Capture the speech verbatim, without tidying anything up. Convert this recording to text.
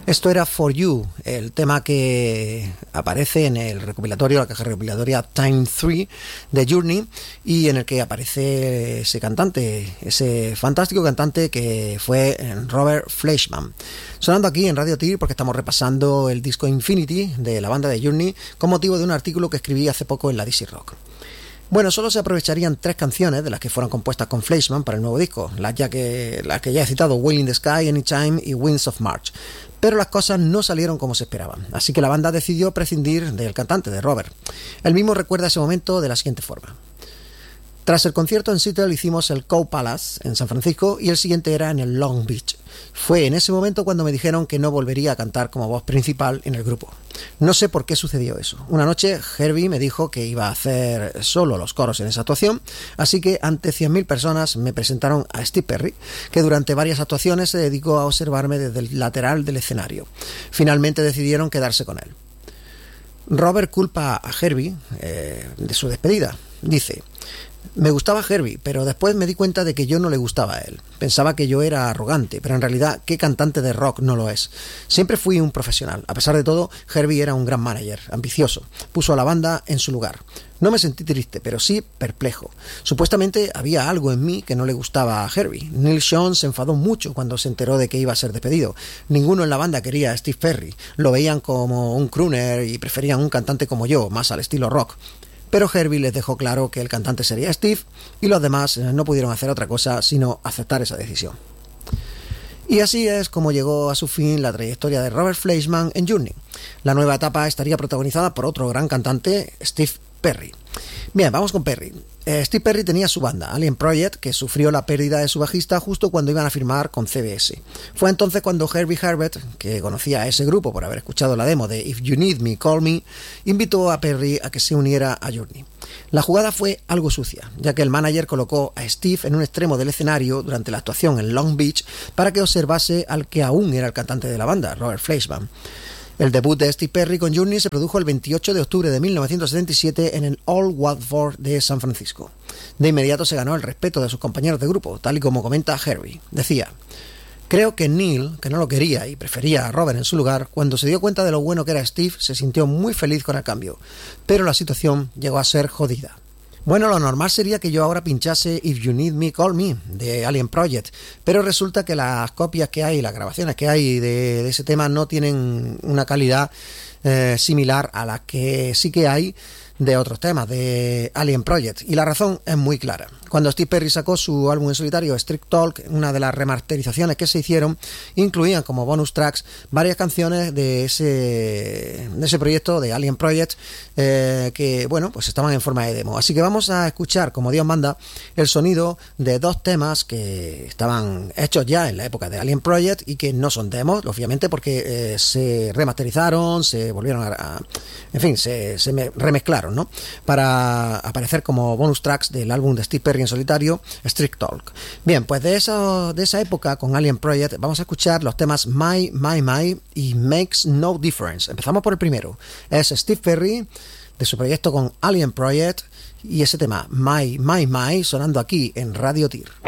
Esto era For You, el tema que aparece en el recopilatorio, la caja recopilatoria Time tres de Journey, y en el que aparece ese cantante, ese fantástico cantante que fue Robert Fleischman. Sonando aquí en Radio Tir porque estamos repasando el disco Infinity de la banda de Journey con motivo de un artículo que escribí hace poco en la D C Rock. Bueno, solo se aprovecharían tres canciones de las que fueron compuestas con Fleischman para el nuevo disco, las, ya que, las que ya he citado, Wheel in the Sky, Anytime y Winds of March. Pero las cosas no salieron como se esperaban, así que la banda decidió prescindir del cantante, de Robert. Él mismo recuerda ese momento de la siguiente forma. Tras el concierto en Seattle hicimos el Cow Palace en San Francisco y el siguiente era en el Long Beach. Fue en ese momento cuando me dijeron que no volvería a cantar como voz principal en el grupo. No sé por qué sucedió eso. Una noche Herbie me dijo que iba a hacer solo los coros en esa actuación, así que ante cien mil personas me presentaron a Steve Perry, que durante varias actuaciones se dedicó a observarme desde el lateral del escenario. Finalmente decidieron quedarse con él. Robert culpa a Herbie eh, de su despedida. Dice: me gustaba Herbie, pero después me di cuenta de que yo no le gustaba a él. Pensaba que yo era arrogante, pero en realidad, ¿qué cantante de rock no lo es? Siempre fui un profesional. A pesar de todo, Herbie era un gran manager, ambicioso. Puso a la banda en su lugar. No me sentí triste, pero sí perplejo. Supuestamente había algo en mí que no le gustaba a Herbie. Neil Schon se enfadó mucho cuando se enteró de que iba a ser despedido. Ninguno en la banda quería a Steve Perry. Lo veían como un crooner y preferían un cantante como yo, más al estilo rock. Pero Herbie les dejó claro que el cantante sería Steve y los demás no pudieron hacer otra cosa sino aceptar esa decisión. Y así es como llegó a su fin la trayectoria de Robert Fleischman en Journey. La nueva etapa estaría protagonizada por otro gran cantante, Steve Perry. Bien, vamos con Perry. Eh, Steve Perry tenía su banda, Alien Project, que sufrió la pérdida de su bajista justo cuando iban a firmar con C B S. Fue entonces cuando Herbie Herbert, que conocía a ese grupo por haber escuchado la demo de If You Need Me, Call Me, invitó a Perry a que se uniera a Journey. La jugada fue algo sucia, ya que el manager colocó a Steve en un extremo del escenario durante la actuación en Long Beach para que observase al que aún era el cantante de la banda, Robert Fleischman. El debut de Steve Perry con Journey se produjo el veintiocho de octubre de mil novecientos setenta y siete en el Old Watford de San Francisco. De inmediato se ganó el respeto de sus compañeros de grupo, tal y como comenta Herbie. Decía: creo que Neil, que no lo quería y prefería a Robert en su lugar, cuando se dio cuenta de lo bueno que era Steve, se sintió muy feliz con el cambio. Pero la situación llegó a ser jodida. Bueno, lo normal sería que yo ahora pinchase If You Need Me, Call Me, de Alien Project, pero resulta que las copias que hay, las grabaciones que hay de, de ese tema no tienen una calidad eh, similar a las que sí que hay de otros temas de Alien Project, y la razón es muy clara. Cuando Steve Perry sacó su álbum en solitario Strict Talk, una de las remasterizaciones que se hicieron incluían como bonus tracks varias canciones de ese de ese proyecto de Alien Project eh, que, bueno, pues estaban en forma de demo. Así que vamos a escuchar, como Dios manda, el sonido de dos temas que estaban hechos ya en la época de Alien Project y que no son demos, obviamente, porque eh, se remasterizaron, se volvieron a, a en fin, se, se me remezclaron, ¿no?, para aparecer como bonus tracks del álbum de Steve Perry en solitario, Strict Talk. Bien, pues de esa, de esa época con Alien Project vamos a escuchar los temas My, My, My y Makes No Difference. Empezamos por el primero. Es Steve Perry, de su proyecto con Alien Project, y ese tema My, My, My sonando aquí en Radio Tir.